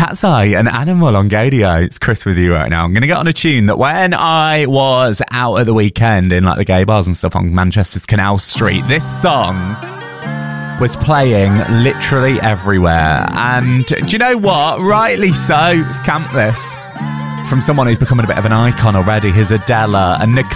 Cat's Eye, an animal on Gadio. It's Chris with you right now. I'm going to get on a tune that when I was out at the weekend in like the gay bars and stuff on Manchester's Canal Street, this song was playing literally everywhere. And do you know what? Rightly so. It's Camp This from someone who's becoming a bit of an icon already. Here's Adela and Nicole.